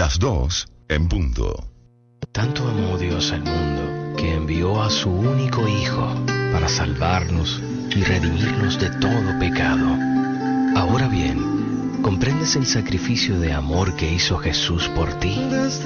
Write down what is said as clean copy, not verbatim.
Las 2 en punto. Tanto amó Dios al mundo que envió a su único Hijo para salvarnos y redimirnos de todo pecado. Ahora bien, ¿comprendes el sacrificio de amor que hizo Jesús por ti?